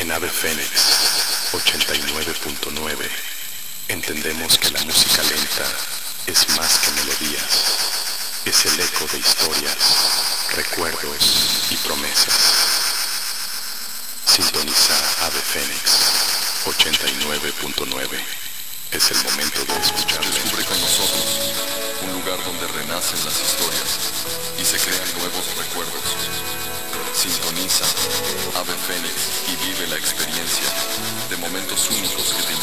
En Ave Fénix 89.9 entendemos que la música lenta es más que melodías, es el eco de historias, recuerdos y promesas. Sintoniza Ave Fénix 89.9. Es el momento de escucharle. Descubre con nosotros un lugar donde renacen las historias y se crean nuevos recuerdos. Sintoniza Ave Fénix y vive la experiencia de momentos únicos que te